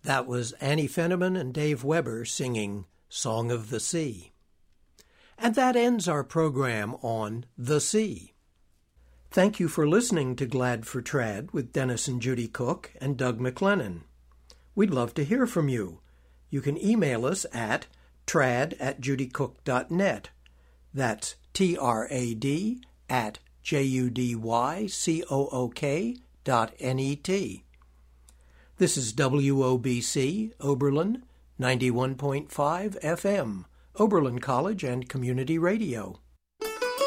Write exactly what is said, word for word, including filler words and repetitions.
That was Annie Fenneman and Dave Weber singing Song of the Sea. And that ends our program on the sea. Thank you for listening to Glad for Trad with Dennis and Judy Cook and Doug McLennan. We'd love to hear from you. You can email us at trad at judycook dot net. That's T R A D at J U D Y C O O K dot N E T. This is W O B C, Oberlin, ninety-one point five F M, Oberlin College and Community Radio.